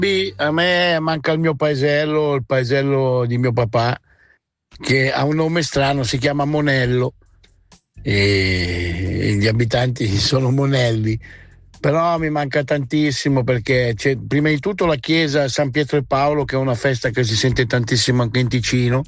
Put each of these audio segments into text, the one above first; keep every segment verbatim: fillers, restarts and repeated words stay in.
A me manca il mio paesello, il paesello di mio papà, che ha un nome strano, si chiama Monello e gli abitanti sono Monelli, però mi manca tantissimo perché c'è prima di tutto la chiesa San Pietro e Paolo, che è una festa che si sente tantissimo anche in Ticino,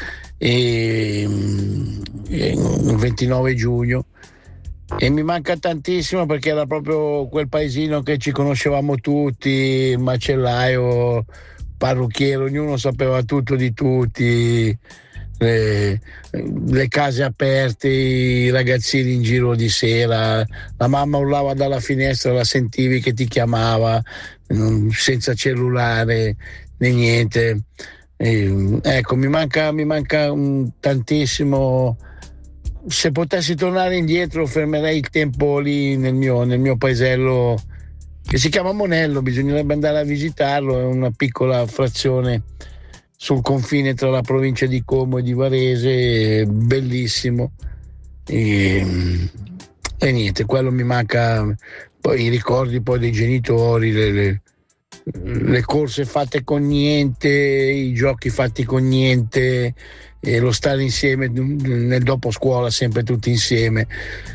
e, e il ventinove giugno. E mi manca tantissimo perché era proprio quel paesino che ci conoscevamo tutti, il macellaio, parrucchiere, ognuno sapeva tutto di tutti, le, le case aperte, i ragazzini in giro di sera, la mamma urlava dalla finestra, la sentivi che ti chiamava, senza cellulare né niente. E, ecco, mi manca, mi manca un, tantissimo. Se potessi tornare indietro fermerei il tempo lì nel mio, nel mio paesello che si chiama Monello, bisognerebbe andare a visitarlo, è una piccola frazione sul confine tra la provincia di Como e di Varese, bellissimo, e, e niente, quello mi manca. Poi i ricordi poi dei genitori, le, le, le corse fatte con niente, i giochi fatti con niente, e lo stare insieme nel dopo scuola sempre tutti insieme,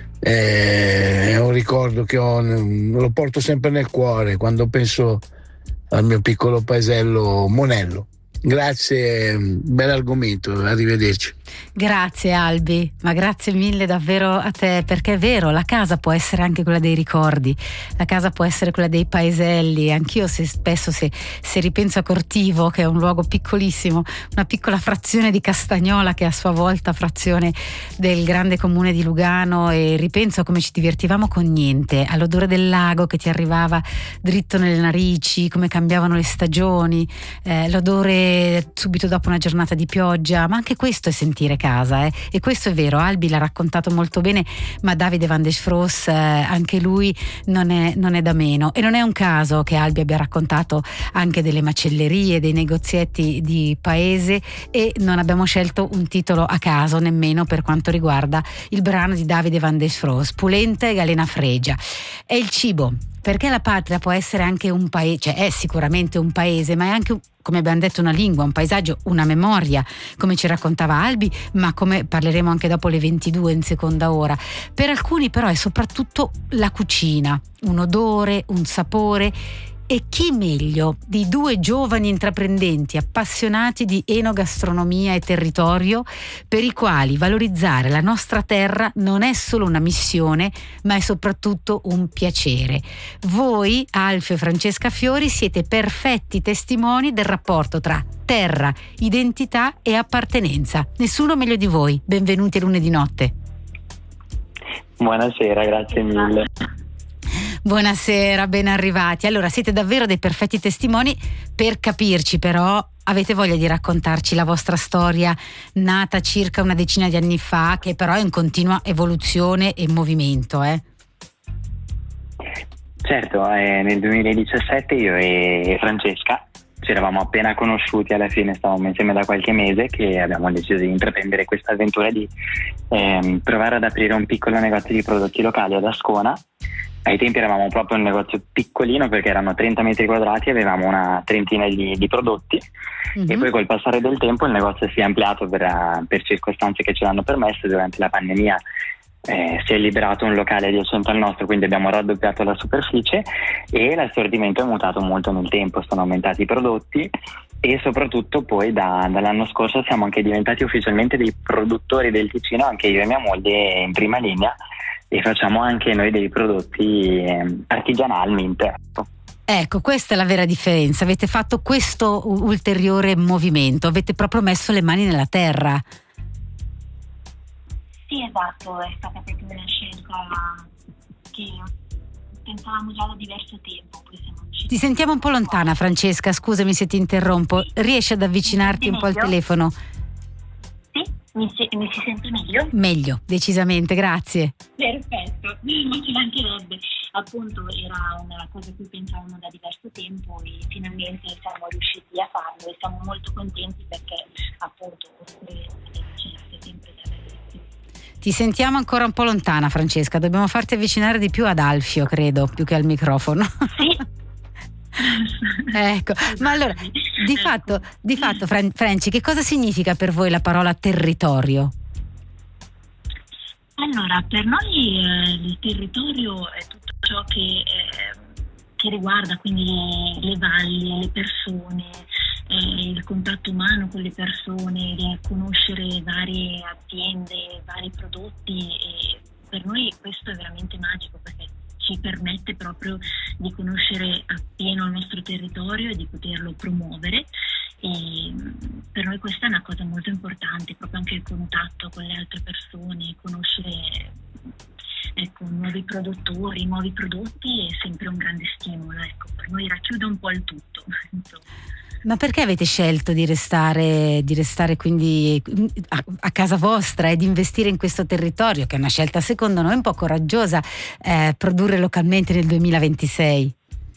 eh, è un ricordo che ho, lo porto sempre nel cuore quando penso al mio piccolo paesello Monello. Grazie, bel argomento, arrivederci. Grazie Albi, ma grazie mille davvero a te, perché è vero, la casa può essere anche quella dei ricordi, la casa può essere quella dei paeselli. Anch'io se, spesso se, se ripenso a Cortivo, che è un luogo piccolissimo, una piccola frazione di Castagnola che è a sua volta frazione del grande comune di Lugano, e ripenso a come ci divertivamo con niente, all'odore del lago che ti arrivava dritto nelle narici, come cambiavano le stagioni, eh, l'odore subito dopo una giornata di pioggia, ma anche questo è sentire casa, eh? E questo è vero, Albi l'ha raccontato molto bene, ma Davide van der Sfroos, eh, anche lui non è, non è da meno, e non è un caso che Albi abbia raccontato anche delle macellerie, dei negozietti di paese, e non abbiamo scelto un titolo a caso nemmeno per quanto riguarda il brano di Davide van der Sfroos, Pulenta e Galena Fregia. È il cibo, perché la patria può essere anche un paese, cioè è sicuramente un paese, ma è anche un, come abbiamo detto, una lingua, un paesaggio, una memoria, come ci raccontava Albi, ma come parleremo anche dopo le ventidue in seconda ora. Per alcuni però è soprattutto la cucina, un odore, un sapore. E chi meglio di due giovani intraprendenti appassionati di enogastronomia e territorio, per i quali valorizzare la nostra terra non è solo una missione, ma è soprattutto un piacere. Voi, Alfio e Francesca Fiori, siete perfetti testimoni del rapporto tra terra, identità e appartenenza. Nessuno meglio di voi. Benvenuti a Lunedì Notte. Buonasera, grazie mille. Buonasera, ben arrivati. Allora, siete davvero dei perfetti testimoni. Per capirci però, avete voglia di raccontarci la vostra storia, nata circa una decina di anni fa, che però è in continua evoluzione e movimento, eh? Certo, eh, nel duemiladiciassette io e Francesca ci eravamo appena conosciuti, alla fine stavamo insieme da qualche mese, che abbiamo deciso di intraprendere questa avventura di ehm, provare ad aprire un piccolo negozio di prodotti locali ad Ascona. Ai tempi eravamo proprio un negozio piccolino perché erano trenta metri quadrati, avevamo una trentina di, di prodotti, mm-hmm. E poi col passare del tempo il negozio si è ampliato per, per circostanze che ce l'hanno permesso. Durante la pandemia eh, si è liberato un locale adiacente al nostro, quindi abbiamo raddoppiato la superficie e l'assortimento è mutato molto nel tempo, sono aumentati i prodotti e soprattutto poi da, dall'anno scorso siamo anche diventati ufficialmente dei produttori del Ticino, anche io e mia moglie in prima linea, e facciamo anche noi dei prodotti artigianalmente. Ecco, questa è la vera differenza. Avete fatto questo ulteriore movimento, avete proprio messo le mani nella terra. Sì, esatto, è stata proprio una scelta che pensavamo già da diverso tempo. Poi siamo ti sentiamo un po' lontana, Francesca, scusami se ti interrompo. Riesci ad avvicinarti un po' al telefono? Mi si, mi si sente meglio? Meglio, decisamente, grazie. Perfetto, non ci mancherebbe. Appunto era una cosa a cui pensavamo da diverso tempo e finalmente siamo riusciti a farlo e siamo molto contenti perché appunto ci lascia sempre da vedere. Ti sentiamo ancora un po' lontana, Francesca, dobbiamo farti avvicinare di più ad Alfio, credo, più che al microfono. Sì. Ecco, ma allora di fatto, di fatto Fran- Franci, che cosa significa per voi la parola territorio? Allora, per noi eh, il territorio è tutto ciò che, eh, che riguarda quindi le valli, le persone, eh, il contatto umano con le persone, di conoscere varie aziende, vari prodotti, e per noi questo è veramente magico, perché ci permette proprio di conoscere appieno il nostro territorio e di poterlo promuovere. E per noi questa è una cosa molto importante, proprio anche il contatto con le altre persone, conoscere ecco, nuovi produttori, nuovi prodotti è sempre un grande stimolo, ecco, per noi racchiude un po' il tutto. Ma perché avete scelto di restare, di restare quindi a, a casa vostra e di investire in questo territorio, che è una scelta secondo noi un po' coraggiosa, eh, produrre localmente nel duemilaventisei?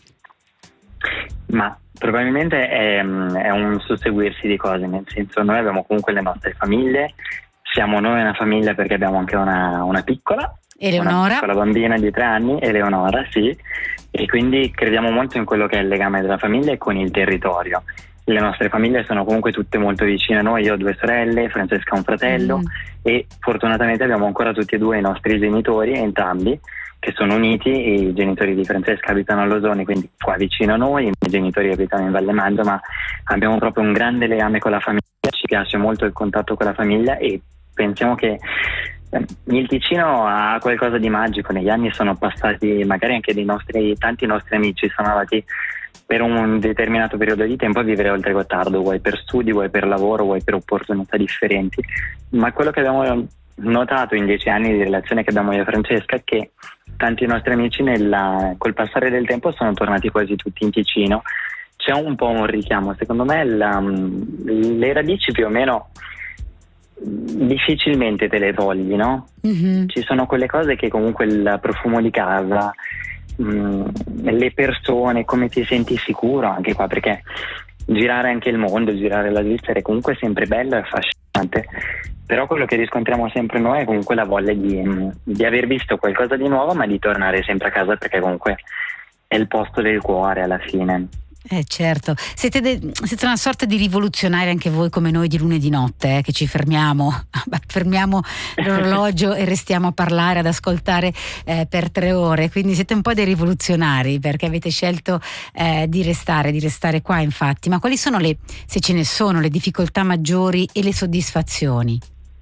Ma probabilmente è, è un susseguirsi di cose, nel senso, noi abbiamo comunque le nostre famiglie, siamo noi una famiglia perché abbiamo anche una, una piccola, Eleonora. una piccola bambina di tre anni, Eleonora, sì, e quindi crediamo molto in quello che è il legame della famiglia e con il territorio. Le nostre famiglie sono comunque tutte molto vicine a noi, io ho due sorelle, Francesca ha un fratello mm. e fortunatamente abbiamo ancora tutti e due i nostri genitori, entrambi, che sono uniti. I genitori di Francesca abitano a Losone, quindi qua vicino a noi, i miei genitori abitano in Valle Maggio, ma abbiamo proprio un grande legame con la famiglia, ci piace molto il contatto con la famiglia e pensiamo che il Ticino ha qualcosa di magico. Negli anni sono passati magari anche dei nostri, tanti nostri amici sono andati per un determinato periodo di tempo a vivere oltre Gottardo, vuoi per studi, vuoi per lavoro, vuoi per opportunità differenti, ma quello che abbiamo notato in dieci anni di relazione che abbiamo io e Francesca è che tanti nostri amici nella, col passare del tempo sono tornati quasi tutti in Ticino. C'è un po' un richiamo, secondo me la, le radici più o meno difficilmente te le togli, no? Mm-hmm. Ci sono quelle cose che comunque il profumo di casa, mh, le persone, come ti senti sicuro anche qua, perché girare anche il mondo, girare la Svizzera è comunque sempre bello e affascinante, però quello che riscontriamo sempre noi è comunque la voglia di, di aver visto qualcosa di nuovo, ma di tornare sempre a casa, perché comunque è il posto del cuore alla fine. Eh certo, siete, de- siete una sorta di rivoluzionari anche voi come noi di lunedì notte, eh, che ci fermiamo, fermiamo l'orologio e restiamo a parlare, ad ascoltare eh, per tre ore, quindi siete un po' dei rivoluzionari perché avete scelto eh, di restare, di restare qua infatti. Ma quali sono le, se ce ne sono, le difficoltà maggiori e le soddisfazioni?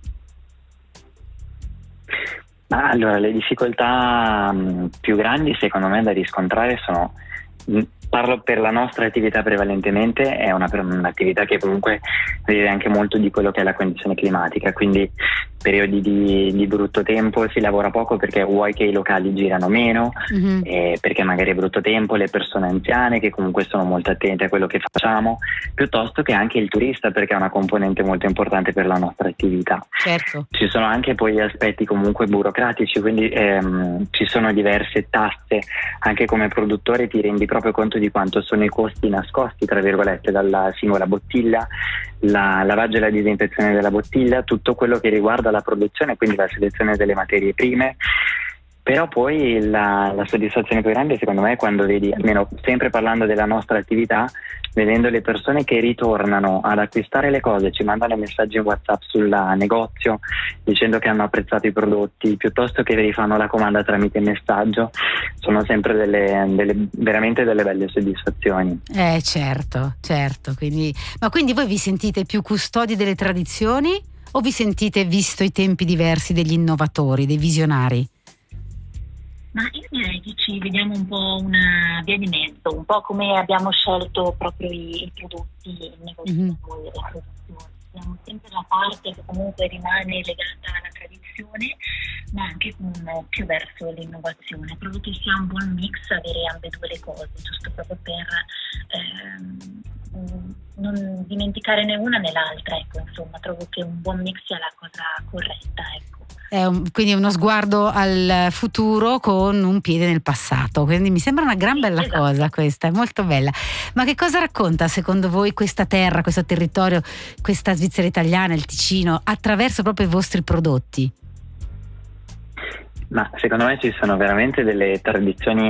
Ma allora, le difficoltà mh, più grandi secondo me da riscontrare sono... Mh, Parlo per la nostra attività prevalentemente, è una, un'attività che comunque vive anche molto di quello che è la condizione climatica, quindi periodi di, di brutto tempo si lavora poco perché vuoi che i locali girano meno, mm-hmm. eh, perché magari è brutto tempo, le persone anziane che comunque sono molto attente a quello che facciamo, piuttosto che anche il turista, perché è una componente molto importante per la nostra attività. Certo. Ci sono anche poi aspetti comunque burocratici, quindi ehm, ci sono diverse tasse, anche come produttore ti rendi proprio conto di quanto sono i costi nascosti tra virgolette dalla singola bottiglia, la lavaggio e la disinfezione della bottiglia, tutto quello che riguarda la produzione, quindi la selezione delle materie prime. Però poi la, la soddisfazione più grande secondo me è quando vedi, almeno sempre parlando della nostra attività, vedendo le persone che ritornano ad acquistare le cose, ci mandano messaggi in WhatsApp sul negozio dicendo che hanno apprezzato i prodotti, piuttosto che rifanno la comanda tramite messaggio, sono sempre delle, delle veramente delle belle soddisfazioni. Eh certo, certo, quindi, ma quindi voi vi sentite più custodi delle tradizioni o vi sentite, visto i tempi diversi, degli innovatori, dei visionari? Ma io direi che ci vediamo un po' una via di mezzo, un po' come abbiamo scelto proprio i, i prodotti, il negozio mm-hmm. e le produzioni. Siamo sempre la parte che comunque rimane legata alla tradizione, ma anche con un occhio verso l'innovazione. Credo che sia un buon mix avere ambedue le cose, giusto proprio per ehm, non dimenticare né una né l'altra. Ecco, insomma, trovo che un buon mix sia la cosa corretta, ecco. È un, quindi uno sguardo al futuro con un piede nel passato, quindi mi sembra una gran sì, bella esatto. cosa questa, è molto bella. Ma che cosa racconta secondo voi questa terra, questo territorio, questa Svizzera italiana, il Ticino, attraverso proprio i vostri prodotti? Ma secondo me ci sono veramente delle tradizioni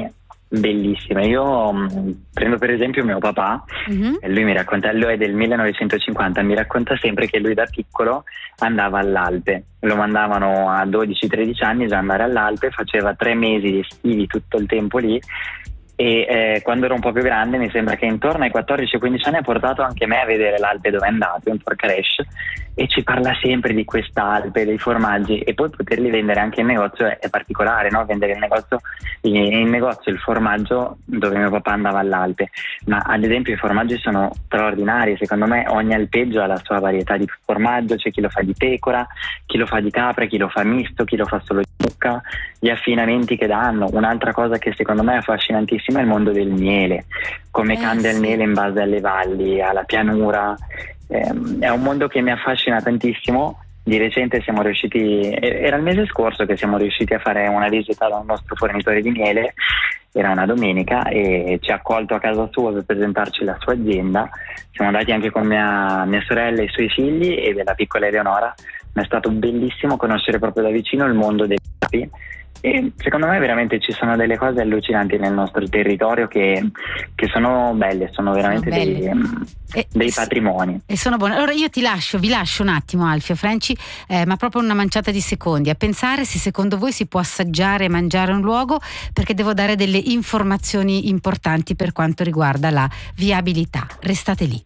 bellissime. Io mh, prendo per esempio mio papà, Mhm. e lui mi racconta, lui è del millenovecentocinquanta, mi racconta sempre che lui da piccolo andava all'Alpe, lo mandavano a dodici tredici anni già andare all'Alpe, faceva tre mesi estivi tutto il tempo lì, e eh, quando ero un po' più grande mi sembra che intorno ai quattordici quindici anni ha portato anche me a vedere l'Alpe dove è andato, in Porcaresce, e ci parla sempre di quest'Alpe, dei formaggi, e poi poterli vendere anche in negozio è, è particolare, no? Vendere in negozio, in, in negozio il formaggio dove mio papà andava all'Alpe, ma ad esempio i formaggi sono straordinari, secondo me ogni alpeggio ha la sua varietà di formaggio, c'è chi lo fa di pecora, chi lo fa di capra, chi lo fa misto, chi lo fa solo di mucca, gli affinamenti che danno. Un'altra cosa che secondo me è affascinantissima è il mondo del miele, come Eh, cambia il sì. miele in base alle valli, alla pianura. Ehm, è un mondo che mi affascina tantissimo. Di recente siamo riusciti, eh, era il mese scorso che siamo riusciti a fare una visita da un nostro fornitore di miele, era una domenica, e ci ha accolto a casa sua per presentarci la sua azienda. Siamo andati anche con mia, mia sorella e i suoi figli e della piccola Eleonora. Ma è stato bellissimo conoscere proprio da vicino il mondo delle api, e secondo me veramente ci sono delle cose allucinanti nel nostro territorio che, che sono belle, sono veramente Sono dei, belle. mm, E- dei e s- patrimoni. E sono buone. Allora io ti lascio, vi lascio un attimo, Alfio Franci, eh, ma proprio una manciata di secondi a pensare se secondo voi si può assaggiare e mangiare un luogo, perché devo dare delle informazioni importanti per quanto riguarda la viabilità. Restate lì.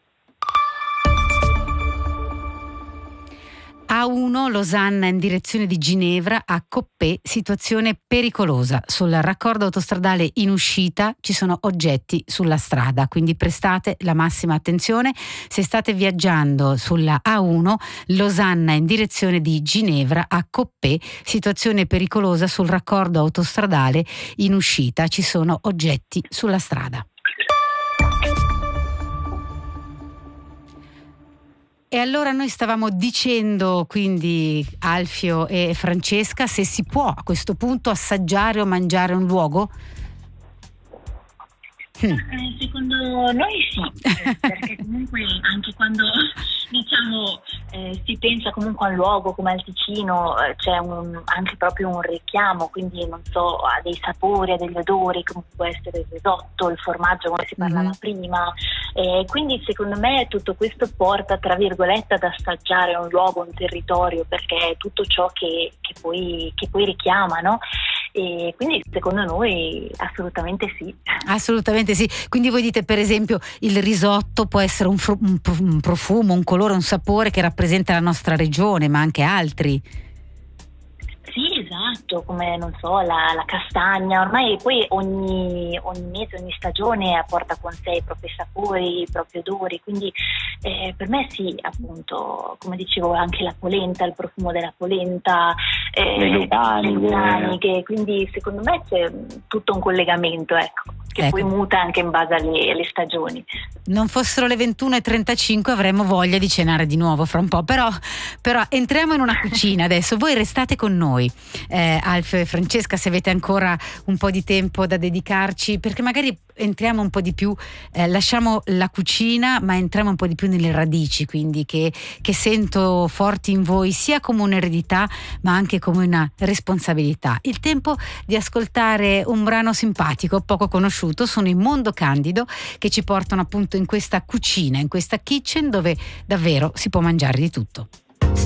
A uno Losanna in direzione di Ginevra, a Coppet, situazione pericolosa. Sul raccordo autostradale in uscita ci sono oggetti sulla strada, quindi prestate la massima attenzione se state viaggiando sulla A uno Losanna in direzione di Ginevra, a Coppet, situazione pericolosa sul raccordo autostradale in uscita, ci sono oggetti sulla strada. E allora noi stavamo dicendo, quindi Alfio e Francesca, se si può a questo punto assaggiare o mangiare un luogo? Hmm. Eh, secondo noi sì, eh, perché comunque anche quando diciamo eh, si pensa comunque a un luogo come al Ticino, eh, c'è un, anche proprio un richiamo, quindi non so, a dei sapori, a degli odori, come può essere il risotto, il formaggio come si parlava Mhm. prima, eh, quindi secondo me tutto questo porta tra virgolette ad assaggiare un luogo, un territorio, perché è tutto ciò che, che poi, che poi richiama, no? E quindi secondo noi assolutamente sì. Assolutamente sì. Quindi voi dite, per esempio, il risotto può essere un, fru- un pro- un profumo, un colore, un sapore che rappresenta la nostra regione, ma anche altri. Sì, esatto, come non so, la, la castagna, ormai poi ogni, ogni mese, ogni stagione porta con sé i propri sapori, i propri odori, quindi eh, per me sì, appunto, come dicevo, anche la polenta, il profumo della polenta, eh, Le lucaniche. le lucaniche, quindi secondo me c'è tutto un collegamento, ecco, che Ecco. poi muta anche in base alle, alle stagioni. Non fossero le ventuno e trentacinque avremmo voglia di cenare di nuovo fra un po', però, però entriamo in una cucina adesso. Voi restate con noi, eh, Alfio e Francesca, se avete ancora un po' di tempo da dedicarci, perché magari entriamo un po' di più, eh, lasciamo la cucina ma entriamo un po' di più nelle radici, quindi che, che sento forti in voi sia come un'eredità ma anche come una responsabilità. Il tempo di ascoltare un brano simpatico, poco conosciuto, sono i Mondo Candido, che ci portano appunto in questa cucina, in questa kitchen dove davvero si può mangiare di tutto.